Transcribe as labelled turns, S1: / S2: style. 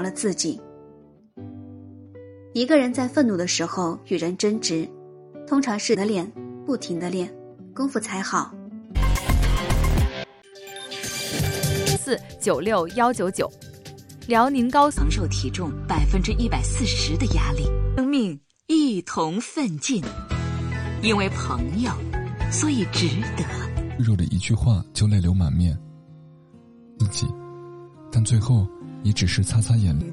S1: 了自己。一个人在愤怒的时候与人争执，通常是的练，不停的练，功夫才好。
S2: 496-199，辽宁高
S3: 承受体重140%的压力，生命一同奋进，因为朋友，所以值得。
S4: 肉的一句话就泪流满面，自己，但最后也只是擦擦眼泪。